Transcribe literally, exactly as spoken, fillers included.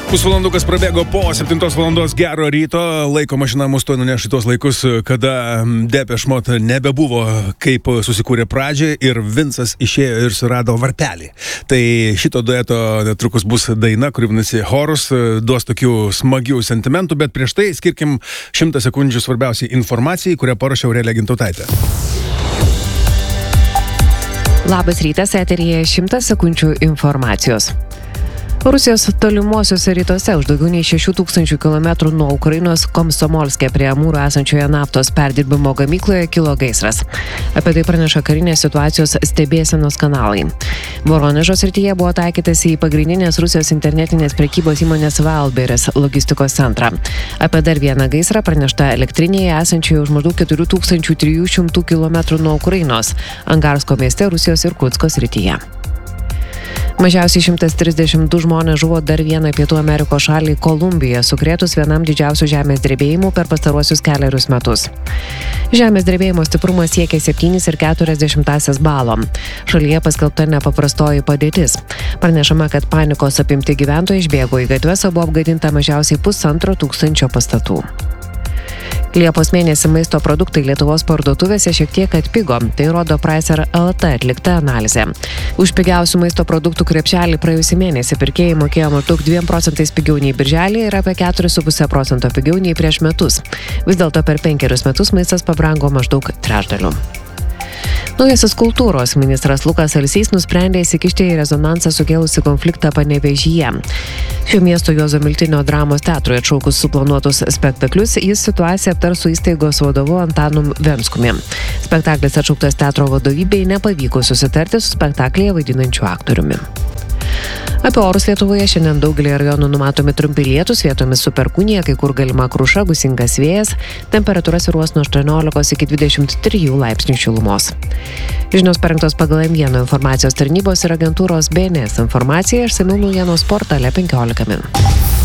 Pusvalandukas prabėgo po septintos valandos. Gero ryto. Laiko mašina mus tuoj nuneš į tuos laikus, kada Depeche Mode nebebuvo, kaip susikūrė pradžią, ir Vincas išėjo ir surado varpelį. Tai šito dueto netrukus bus daina, kuri vadinasi Horus, duos tokių smagių sentimentų, bet prieš tai skirkim šimtą sekundžių svarbiausiai informacijai, kurią paruošė Aurelija Gintautaitė. Labas rytas, eteryje šimtas sekundžių informacijos. Rusijos tolimuosiuose rytuose už daugiau nei šešių tūkstančių kilometrų nuo Ukrainos Komsomolske prie Amūro esančioje naftos perdirbimo gamykloje kilo gaisras. Apie tai praneša karinės situacijos stebėsenos kanalai. Voronežo srityje buvo taikytas į pagrindinės Rusijos internetinės prekybos įmonės Wildberries logistikos centrą. Apie dar vieną gaisrą pranešta elektrinėje esančioje už maždaug keturių tūkstančių trijų šimtų kilometrų nuo Ukrainos, Angarsko mieste Rusijos Irkutsko srityje. Mažiausiai šimtas trisdešimt du žmonės žuvo dar vieną Pietų Amerikos šalį Kolumbiją, sukrėtus vienam didžiausių žemės drebėjimų per pastaruosius kelerius metus. Žemės drebėjimo stiprumas siekia septynis ir keturias dešimtąsias balo. Šalyje paskelbta nepaprastoji padėtis. Pranešama, kad panikos apimti gyventojai išbėgo į gatves, o buvo apgadinta mažiausiai pusantro tūkstančio pastatų. Liepos mėnesį maisto produktai Lietuvos parduotuvėse šiek tiek atpigo, tai rodo Pricer L T atlikta analizė. Už pigiausių maisto produktų krepšelį praėjusį mėnesį pirkėjai mokėjo maždaug dviem procentais pigiau nei birželį ir apie keturis su puse procento pigiau nei prieš metus. Vis dėlto per penkerius metus maistas pabrango maždaug trečdaliu. Naujasis kultūros ministras Lukas Alsys nusprendė įsikišti į rezonansą sukėlusi konfliktą Panevėžyje. Šio miesto Juozo Miltinio dramos teatrui atšaukus suplanuotus spektaklius, jis situaciją aptars su įstaigos vadovu Antanu Venskumi. Spektaklis atšauktas teatro vadovybei nepavykus susitarti su spektaklyje vaidinančiu aktoriumi. Apie orus Lietuvoje šiandien daugelį rajonų numatomi trumpi lietūs, vietomis su perkūnija, kai kur galima kruša, gūsingas vėjas, temperatūra svyruos nuo aštuoniolikos iki dvidešimt trijų laipsnių šilumos. Žinios parengtos pagal M vienas informacijos tarnybos ir agentūros B N S informaciją išsamiau naujienos portale penkiolika min.